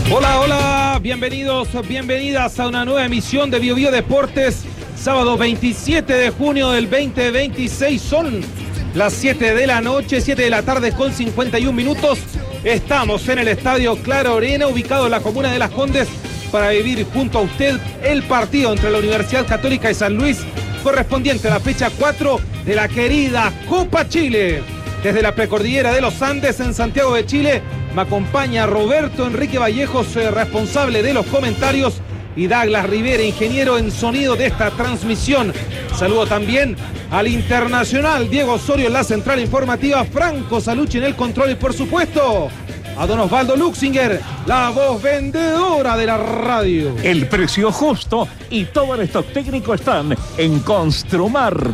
Hola, hola, bienvenidas a una nueva emisión de BioBio Deportes, sábado 27 de junio del 2026, son las 7 de la noche, 7 de la tarde con 51 minutos, estamos en el Estadio Claro Arena, ubicado en la comuna de Las Condes, para vivir junto a usted el partido entre la Universidad Católica y San Luis, correspondiente a la fecha 4 de la querida Copa Chile. Desde la precordillera de los Andes en Santiago de Chile, me acompaña Roberto Enrique Vallejos, responsable de los comentarios, y Douglas Rivera, ingeniero en sonido de esta transmisión. Saludo también al internacional Diego Osorio en la central informativa, Franco Salucci en el control y, por supuesto, a don Osvaldo Luxinger, la voz vendedora de la radio. El precio justo y todo el stock técnico están en Construmart.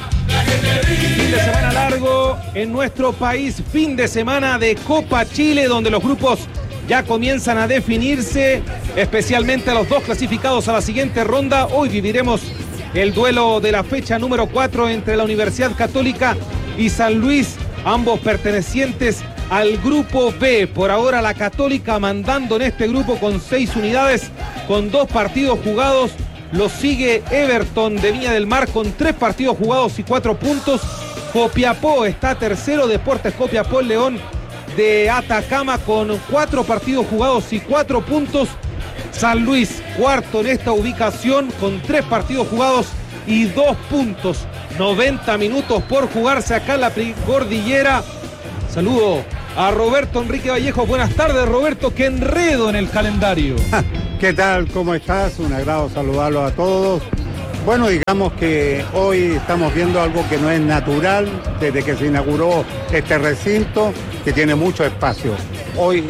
Fin de semana largo en nuestro país, fin de semana de Copa Chile, donde los grupos ya comienzan a definirse, especialmente a los dos clasificados a la siguiente ronda. Hoy viviremos el duelo de la fecha número 4 entre la Universidad Católica y San Luis, ambos pertenecientes al grupo B. Por ahora la Católica mandando en este grupo con 6 unidades, con 2 partidos jugados. Lo sigue Everton de Viña del Mar con 3 partidos jugados y 4 puntos. Copiapó está tercero, Deportes Copiapó León de Atacama con 4 partidos jugados y 4 puntos. San Luis cuarto en esta ubicación con 3 partidos jugados y 2 puntos. 90 minutos por jugarse acá en la precordillera. Saludo a Roberto Enrique Vallejo. Buenas tardes, Roberto. Qué enredo en el calendario. ¿Qué tal? ¿Cómo estás? Un agrado saludarlos a todos. Bueno, digamos que hoy estamos viendo algo que no es natural desde que se inauguró este recinto, que tiene mucho espacio. Hoy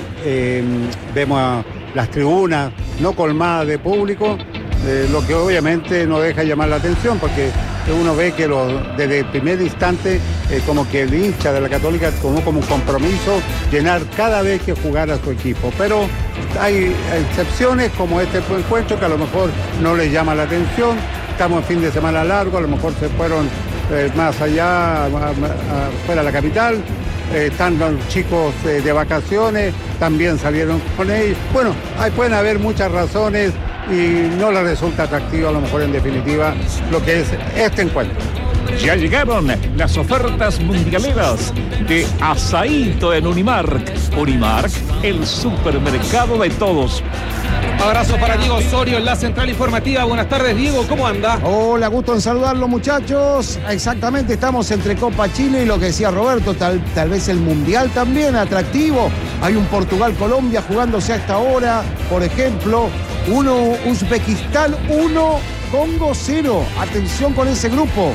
vemos las tribunas no colmadas de público, lo que obviamente no deja llamar la atención, porque uno ve que desde el primer instante como que el hincha de la Católica tomó como un compromiso llenar cada vez que jugara su equipo, pero hay excepciones como este encuentro que a lo mejor no les llama la atención. Estamos en fin de semana largo, a lo mejor se fueron más allá, fuera de la capital, están los chicos de vacaciones, también salieron con ellos. Bueno, pueden haber muchas razones y no les resulta atractivo a lo mejor en definitiva lo que es este encuentro. Ya llegaron las ofertas mundialeras de Asaíto en Unimark. Unimark, el supermercado de todos. Abrazo para Diego Osorio en la central informativa. Buenas tardes, Diego, ¿cómo anda? Hola, gusto en saludarlos, muchachos. Exactamente, estamos entre Copa Chile y lo que decía Roberto, tal vez el Mundial también atractivo. Hay un Portugal-Colombia jugándose a esta hora, por ejemplo. 1 Uzbekistán, 1 Congo 0. Atención con ese grupo.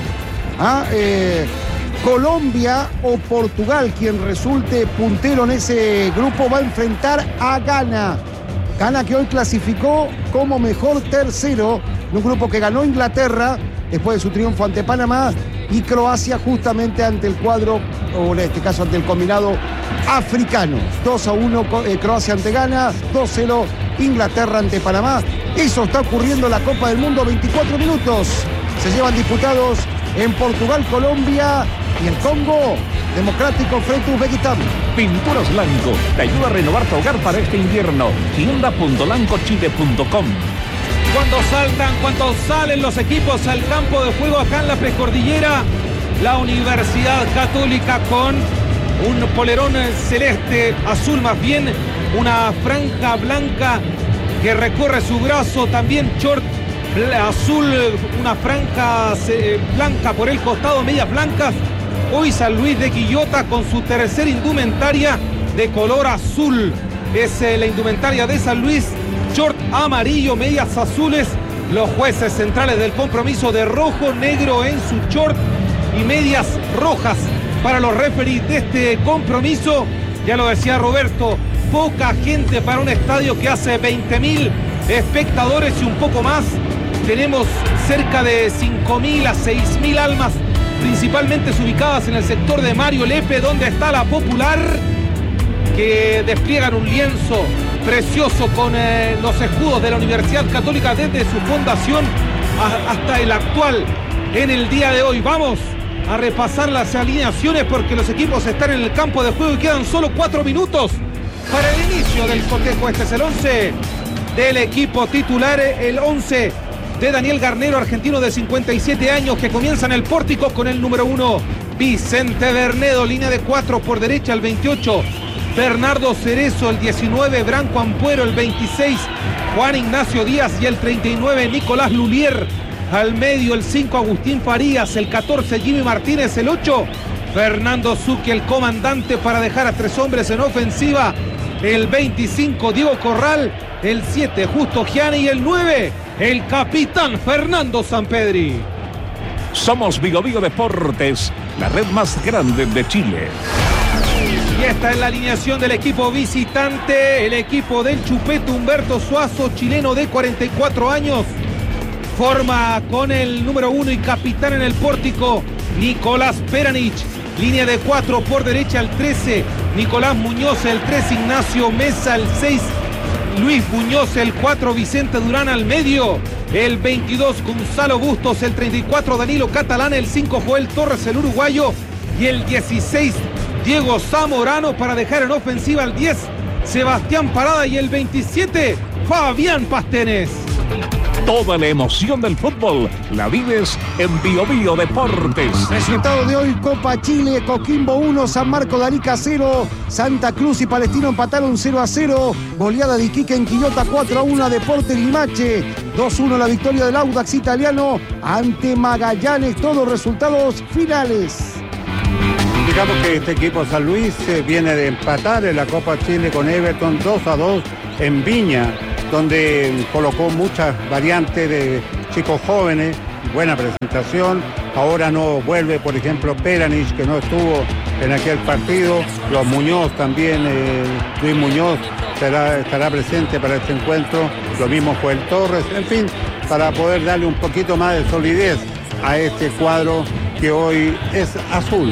Colombia o Portugal, quien resulte puntero en ese grupo, va a enfrentar a Ghana. Ghana, que hoy clasificó como mejor tercero en un grupo que ganó Inglaterra después de su triunfo ante Panamá, y Croacia justamente ante el cuadro, o en este caso ante el combinado africano. 2-1 Croacia ante Ghana, 2-0 Inglaterra ante Panamá. Eso está ocurriendo en la Copa del Mundo. 24 minutos se llevan disputados en Portugal, Colombia y el Congo Democrático frente a Uzbekistán. Pinturas Blanco te ayuda a renovar tu hogar para este invierno. Tienda.lancochile.com. Cuando salen los equipos al campo de juego acá en la precordillera, la Universidad Católica con un polerón celeste, azul más bien, una franja blanca que recorre su brazo, también short azul, una franja blanca por el costado, medias blancas. Hoy San Luis de Quillota con su tercera indumentaria de color azul. Es la indumentaria de San Luis, short amarillo, medias azules. Los jueces centrales del compromiso de rojo, negro en su short y medias rojas para los referees de este compromiso. Ya lo decía Roberto, poca gente para un estadio que hace 20.000 espectadores y un poco más. Tenemos cerca de 5.000 a 6.000 almas, principalmente ubicadas en el sector de Mario Lepe, donde está la Popular, que despliegan un lienzo precioso con los escudos de la Universidad Católica desde su fundación hasta el actual en el día de hoy. Vamos a repasar las alineaciones porque los equipos están en el campo de juego y quedan solo 4 minutos para el inicio del cotejo. Este es el 11 del equipo titular, el 11 de Daniel Garnero, argentino de 57 años, que comienza en el pórtico con el número 1, Vicente Bernedo, línea de 4 por derecha, el 28, Bernardo Cerezo, el 19, Branco Ampuero, el 26, Juan Ignacio Díaz y el 39, Nicolás Lulier. Al medio, el 5, Agustín Farías, el 14, Jimmy Martínez, el 8, Fernando Zucchi, el comandante, para dejar a 3 hombres en ofensiva, el 25, Diego Corral, el 7, Justo Gianni y el 9, el capitán Fernando Sampedri. Somos Vigo Vigo Deportes, la red más grande de Chile. Y esta es la alineación del equipo visitante, el equipo del Chupete Humberto Suazo, chileno de 44 años. Forma con el número 1 y capitán en el pórtico, Nicolás Peranich. Línea de 4 por derecha, el 13, Nicolás Muñoz, el 3, Ignacio Mesa, el 6, Luis Muñoz, el 4, Vicente Durán al medio, el 22, Gonzalo Bustos, el 34, Danilo Catalán, el 5, Joel Torres, el uruguayo, y el 16, Diego Zamorano, para dejar en ofensiva el 10, Sebastián Parada, y el 27, Fabián Pastenes. Toda la emoción del fútbol la vives en Vigo Vigo Deportes. Resultado de hoy: Copa Chile, Coquimbo 1, San Marco de Arica 0, Santa Cruz y Palestino empataron 0-0, goleada de Iquique en Quillota 4-1 a Deportes Limache, 2-1 la victoria del Audax italiano ante Magallanes. Todos resultados finales. Digamos que este equipo San Luis viene de empatar en la Copa Chile con Everton 2-2 en Viña, donde colocó muchas variantes de chicos jóvenes, buena presentación. Ahora no vuelve, por ejemplo, Peranich, que no estuvo en aquel partido. Los Muñoz también, Luis Muñoz estará presente para este encuentro. Lo mismo Joel Torres, en fin, para poder darle un poquito más de solidez a este cuadro que hoy es azul.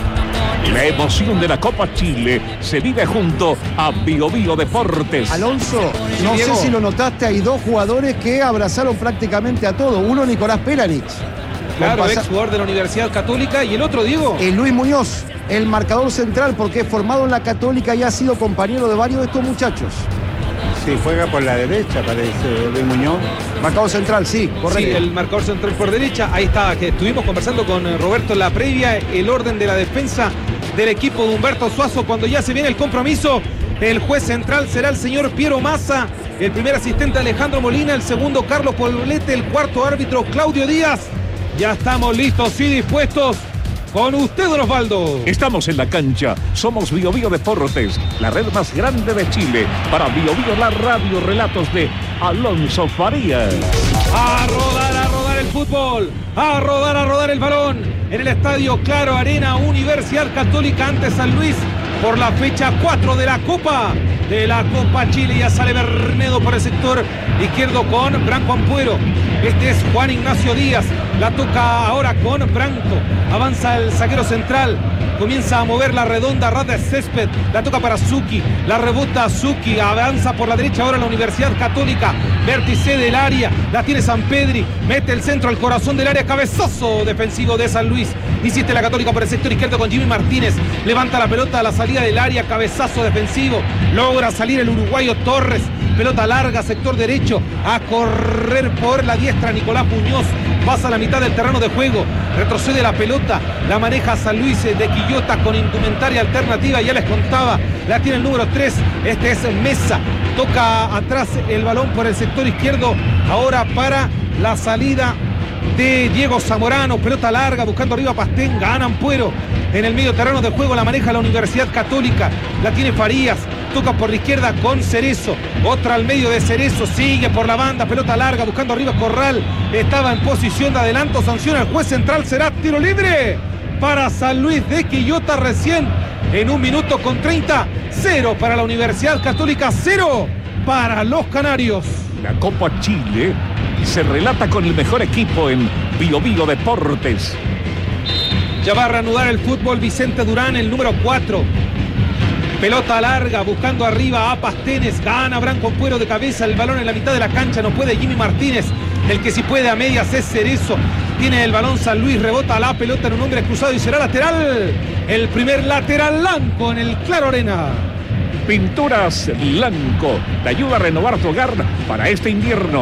La emoción de la Copa Chile se vive junto a Vigo Vigo Deportes. Alonso, no sé si lo notaste, hay 2 jugadores que abrazaron prácticamente a todos. Uno, Nicolás Peranich. Claro, ex jugador de la Universidad Católica, y el otro, Diego. Luis Muñoz, el marcador central, porque es formado en la Católica y ha sido compañero de varios de estos muchachos. Sí, juega por la derecha, parece, Luis Muñoz. Marcador central, sí, correcto. Sí, el marcador central por derecha. Ahí está, que estuvimos conversando con Roberto en la previa, el orden de la defensa del equipo de Humberto Suazo cuando ya se viene el compromiso. El juez central será el señor Piero Massa, el primer asistente Alejandro Molina, el segundo Carlos Poblete, el cuarto árbitro Claudio Díaz. Ya estamos listos y dispuestos. Con usted, don Osvaldo. Estamos en la cancha. Somos Vigo Vigo Deportes, la red más grande de Chile. Para Vigo Vigo, la radio, relatos de Alonso Farías. A rodar el fútbol. A rodar el balón. En el estadio Claro Arena, Universidad Católica ante San Luis, por la fecha 4 de la Copa Chile. Ya sale Bernedo por el sector izquierdo con Branco Ampuero. Este es Juan Ignacio Díaz. La toca ahora con Branco. Avanza el zaguero central. Comienza a mover la redonda Rada Césped. La toca para Zucchi. La rebota Zucchi. Avanza por la derecha ahora la Universidad Católica. Vértice del área. La tiene Sampedri. Mete el centro al corazón del área. Cabezazo defensivo de San Luis. Insiste la Católica por el sector izquierdo con Jimmy Martínez. Levanta la pelota a la salida del área. Cabezazo defensivo. Logra salir el uruguayo Torres. Pelota larga, sector derecho. A correr por la diestra Nicolás Muñoz. Pasa a la mitad del terreno de juego. Retrocede la pelota. La maneja San Luis de Quillota con indumentaria alternativa. Ya les contaba. La tiene el número 3. Este es Mesa. Toca atrás el balón por el sector izquierdo. Ahora para la salida de Diego Zamorano. Pelota larga buscando arriba a Pastén. Gana Ampuero. En el medio terreno de juego la maneja la Universidad Católica. La tiene Farías. Toca por la izquierda con Cerezo. Otra al medio de Cerezo. Sigue por la banda. Pelota larga buscando arriba Corral. Estaba en posición de adelanto. Sanciona el juez central. Será tiro libre para San Luis de Quillota recién. En 1 minuto con 30. 0 para la Universidad Católica. 0 para los canarios. La Copa Chile se relata con el mejor equipo en Vigo Vigo Deportes. Ya va a reanudar el fútbol Vicente Durán, el número 4. Pelota larga, buscando arriba a Pastenes. Gana Branco Ampuero de cabeza. El balón en la mitad de la cancha. No puede Jimmy Martínez. El que sí puede a medias es Cerezo. Tiene el balón San Luis. Rebota la pelota en un hombre cruzado y será lateral. El primer lateral blanco en el Claro Arena. Pinturas Lanco te ayuda a renovar tu hogar para este invierno.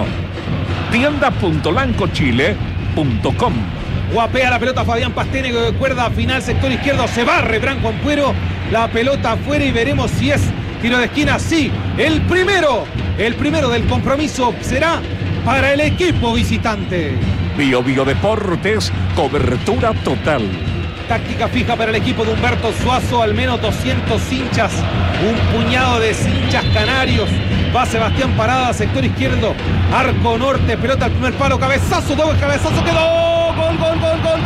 Tienda.lancochile.com. Guapea la pelota Fabián Pastene, cuerda final, sector izquierdo, se barre Branco Ampuero, la pelota afuera y veremos si es tiro de esquina. Sí, el primero del compromiso será para el equipo visitante. Bio Deportes, cobertura total. Táctica fija para el equipo de Humberto Suazo, al menos 200 hinchas, un puñado de hinchas canarios. Va Sebastián Parada, sector izquierdo, arco norte, pelota al primer palo, cabezazo, doble cabezazo, quedó. Gol. ¡Gol!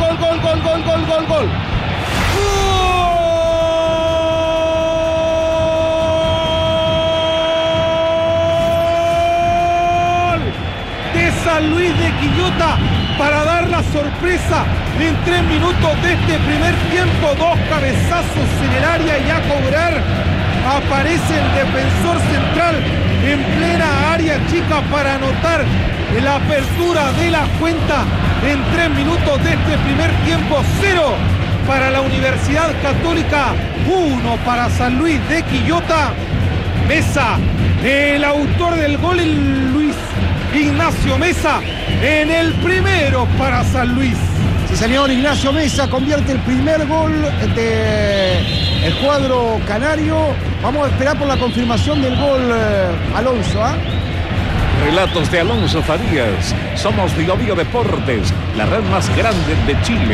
De San Luis de Quillota para dar la sorpresa en 3 minutos de este primer tiempo. 2 cabezazos en el área y a cobrar. Aparece el defensor central en plena área chica para anotar la apertura de la cuenta en 3 minutos de este primer tiempo. 0 para la Universidad Católica, 1 para San Luis de Quillota. Mesa, el autor del gol, Luis Ignacio Mesa, en el primero para San Luis. Sí, señor, Ignacio Mesa convierte el primer gol del cuadro canario. Vamos a esperar por la confirmación del gol, Alonso, ¿ah? Relatos de Alonso Farías. Somos Bio Deportes, la red más grande de Chile.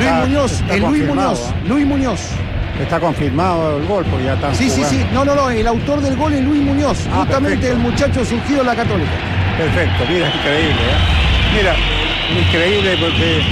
Luis Muñoz. Está confirmado el gol porque ya están jugando. Sí. No. El autor del gol es Luis Muñoz. Justamente perfecto. El muchacho surgido en la Católica. Perfecto, mira, increíble, ¿eh? Mira, increíble porque